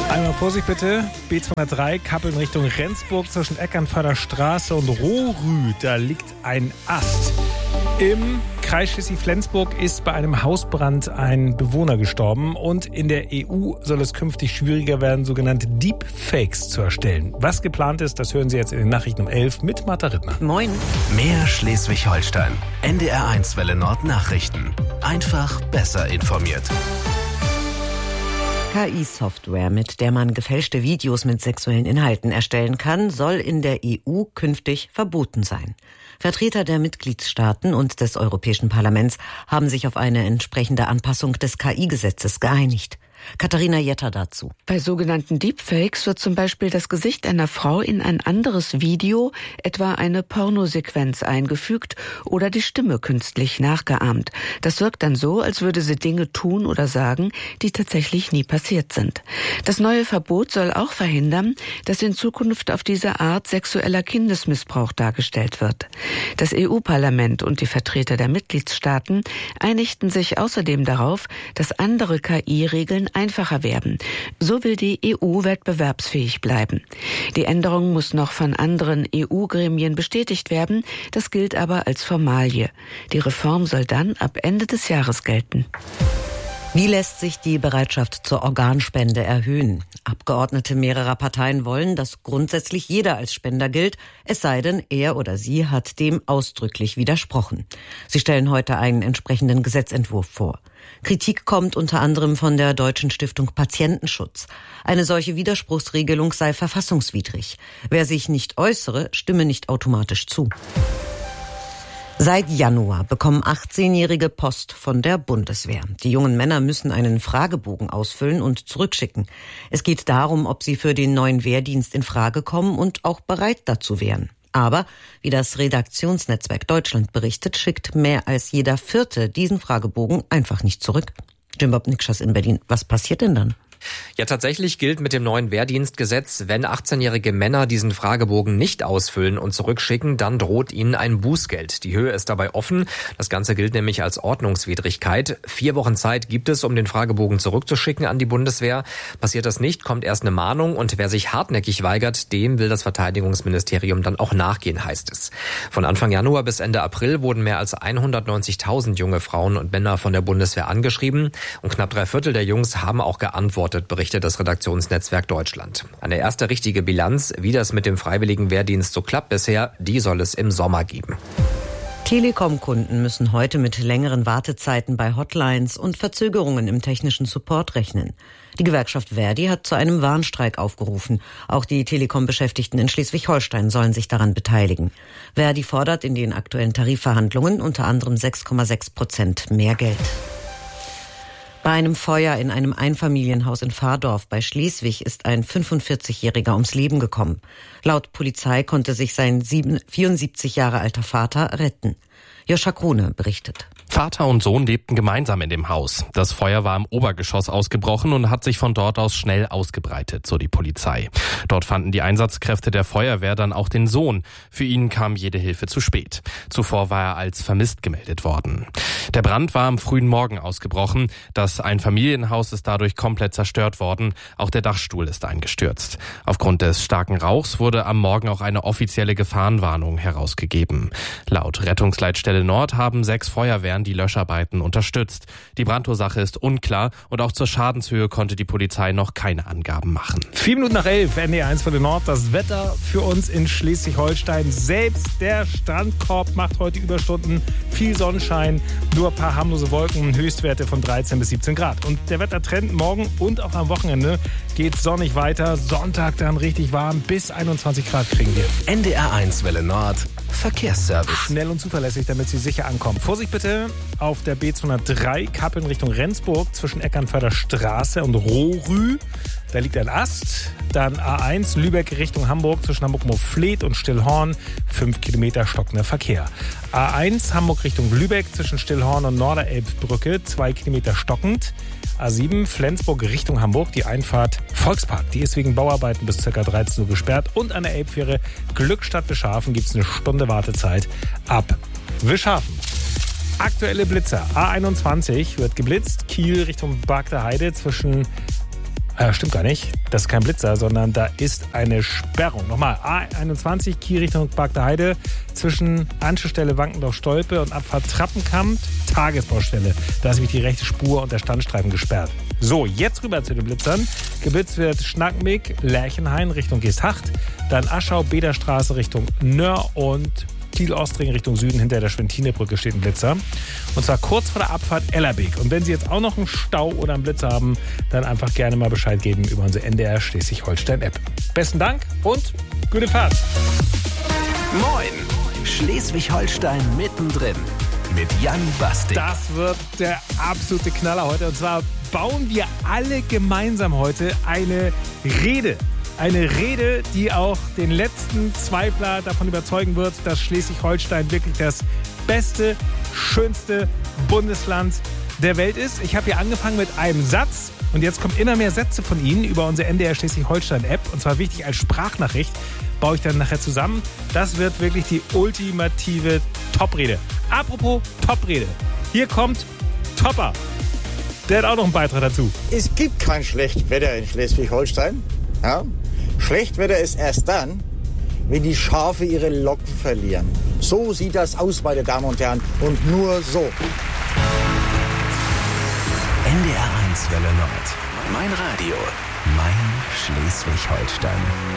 Einmal Vorsicht bitte, B203, Kappeln Richtung Rendsburg zwischen Eckernförder Straße und Rohrü. Da liegt ein Ast. Im Kreis Schleswig-Flensburg ist bei einem Hausbrand ein Bewohner gestorben und in der EU soll es künftig schwieriger werden, sogenannte Deepfakes zu erstellen. Was geplant ist, das hören Sie jetzt in den Nachrichten um 11 mit Martha Rittner. Moin. Mehr Schleswig-Holstein. NDR1 Welle Nord Nachrichten. Einfach besser informiert. KI-Software, mit der man gefälschte Videos mit sexuellen Inhalten erstellen kann, soll in der EU künftig verboten sein. Vertreter der Mitgliedstaaten und des Europäischen Parlaments haben sich auf eine entsprechende Anpassung des KI-Gesetzes geeinigt. Katharina Jetter dazu. Bei sogenannten Deepfakes wird zum Beispiel das Gesicht einer Frau in ein anderes Video, etwa eine Pornosequenz, eingefügt oder die Stimme künstlich nachgeahmt. Das wirkt dann so, als würde sie Dinge tun oder sagen, die tatsächlich nie passiert sind. Das neue Verbot soll auch verhindern, dass in Zukunft auf diese Art sexueller Kindesmissbrauch dargestellt wird. Das EU-Parlament und die Vertreter der Mitgliedstaaten einigten sich außerdem darauf, dass andere KI-Regeln einfacher werden. So will die EU wettbewerbsfähig bleiben. Die Änderung muss noch von anderen EU-Gremien bestätigt werden. Das gilt aber als Formalie. Die Reform soll dann ab Ende des Jahres gelten. Wie lässt sich die Bereitschaft zur Organspende erhöhen? Abgeordnete mehrerer Parteien wollen, dass grundsätzlich jeder als Spender gilt, es sei denn, er oder sie hat dem ausdrücklich widersprochen. Sie stellen heute einen entsprechenden Gesetzentwurf vor. Kritik kommt unter anderem von der Deutschen Stiftung Patientenschutz. Eine solche Widerspruchsregelung sei verfassungswidrig. Wer sich nicht äußere, stimme nicht automatisch zu. Seit Januar bekommen 18-Jährige Post von der Bundeswehr. Die jungen Männer müssen einen Fragebogen ausfüllen und zurückschicken. Es geht darum, ob sie für den neuen Wehrdienst in Frage kommen und auch bereit dazu wären. Aber, wie das Redaktionsnetzwerk Deutschland berichtet, schickt mehr als jeder Vierte diesen Fragebogen einfach nicht zurück. Jim-Bob Nikschas in Berlin. Was passiert denn dann? Ja, tatsächlich gilt mit dem neuen Wehrdienstgesetz, wenn 18-jährige Männer diesen Fragebogen nicht ausfüllen und zurückschicken, dann droht ihnen ein Bußgeld. Die Höhe ist dabei offen. Das Ganze gilt nämlich als Ordnungswidrigkeit. 4 Wochen Zeit gibt es, um den Fragebogen zurückzuschicken an die Bundeswehr. Passiert das nicht, kommt erst eine Mahnung und wer sich hartnäckig weigert, dem will das Verteidigungsministerium dann auch nachgehen, heißt es. Von Anfang Januar bis Ende April wurden mehr als 190.000 junge Frauen und Männer von der Bundeswehr angeschrieben und knapp 3/4 der Jungs haben auch geantwortet, berichtet das Redaktionsnetzwerk Deutschland. Eine erste richtige Bilanz, wie das mit dem freiwilligen Wehrdienst so klappt bisher, die soll es im Sommer geben. Telekom-Kunden müssen heute mit längeren Wartezeiten bei Hotlines und Verzögerungen im technischen Support rechnen. Die Gewerkschaft Verdi hat zu einem Warnstreik aufgerufen. Auch die Telekom-Beschäftigten in Schleswig-Holstein sollen sich daran beteiligen. Verdi fordert in den aktuellen Tarifverhandlungen unter anderem 6,6% mehr Geld. Bei einem Feuer in einem Einfamilienhaus in Vardorf bei Schleswig ist ein 45-Jähriger ums Leben gekommen. Laut Polizei konnte sich sein 74 Jahre alter Vater retten. Joscha Krone berichtet. Vater und Sohn lebten gemeinsam in dem Haus. Das Feuer war im Obergeschoss ausgebrochen und hat sich von dort aus schnell ausgebreitet, so die Polizei. Dort fanden die Einsatzkräfte der Feuerwehr dann auch den Sohn. Für ihn kam jede Hilfe zu spät. Zuvor war er als vermisst gemeldet worden. Der Brand war am frühen Morgen ausgebrochen. Das Einfamilienhaus ist dadurch komplett zerstört worden. Auch der Dachstuhl ist eingestürzt. Aufgrund des starken Rauchs wurde am Morgen auch eine offizielle Gefahrenwarnung herausgegeben. Laut Rettungsleitstelle Nord haben 6 Feuerwehren die Löscharbeiten unterstützt. Die Brandursache ist unklar und auch zur Schadenshöhe konnte die Polizei noch keine Angaben machen. 4 Minuten nach 11, NDR1 Welle Nord. Das Wetter für uns in Schleswig-Holstein. Selbst der Strandkorb macht heute Überstunden. Viel Sonnenschein, nur ein paar harmlose Wolken, Höchstwerte von 13 bis 17 Grad. Und der Wettertrend morgen und auch am Wochenende geht sonnig weiter. Sonntag dann richtig warm, bis 21 Grad kriegen wir. NDR1 Welle Nord, Verkehrsservice. Schnell und zuverlässig, damit Sie sicher ankommen. Vorsicht bitte auf der B203, Kappeln Richtung Rendsburg zwischen Eckernförder Straße und Rohrü. Da liegt ein Ast. Dann A1 Lübeck Richtung Hamburg zwischen Hamburg-Moorfleet und Stillhorn. 5 Kilometer stockender Verkehr. A1 Hamburg Richtung Lübeck zwischen Stillhorn und Norderelbbrücke. 2 Kilometer stockend. A7 Flensburg Richtung Hamburg, die Einfahrt Volkspark. Die ist wegen Bauarbeiten bis ca. 13 Uhr gesperrt. Und an der Elbfähre Glückstadt-Wischhafen gibt es eine Stunde Wartezeit ab Wischhafen. Aktuelle Blitzer. A21 wird geblitzt. Kiel Richtung Bargter Heide zwischen Stimmt gar nicht. Das ist kein Blitzer, sondern da ist eine Sperrung. Nochmal, A21, Kiel Richtung Barkter Heide, zwischen Anschlussstelle Wankendorf-Stolpe und Abfahrt Trappenkamp, Tagesbaustelle. Da ist nämlich die rechte Spur und der Standstreifen gesperrt. So, jetzt rüber zu den Blitzern. Geblitzt wird Schnackmig, Lerchenhain Richtung Geesthacht, dann Aschau, Bederstraße Richtung Nöhr und Kiel-Ostring Richtung Süden hinter der Schwentinebrücke steht ein Blitzer. Und zwar kurz vor der Abfahrt Ellerbeek. Und wenn Sie jetzt auch noch einen Stau oder einen Blitzer haben, dann einfach gerne mal Bescheid geben über unsere NDR Schleswig-Holstein-App. Besten Dank und gute Fahrt. Moin! Schleswig-Holstein mittendrin mit Jan Bastik. Das wird der absolute Knaller heute. Und zwar bauen wir alle gemeinsam heute eine Rede. Eine Rede, die auch den letzten Zweifler davon überzeugen wird, dass Schleswig-Holstein wirklich das beste, schönste Bundesland der Welt ist. Ich habe hier angefangen mit einem Satz und jetzt kommen immer mehr Sätze von Ihnen über unsere NDR Schleswig-Holstein-App. Und zwar wichtig als Sprachnachricht, baue ich dann nachher zusammen. Das wird wirklich die ultimative Toprede. Apropos Toprede, hier kommt Topper. Der hat auch noch einen Beitrag dazu. Es gibt kein Schlechtwetter in Schleswig-Holstein. Ja? Schlechtwetter ist erst dann, wenn die Schafe ihre Locken verlieren. So sieht das aus, meine Damen und Herren. Und nur so. NDR 1 Welle Nord. Mein Radio. Mein Schleswig-Holstein.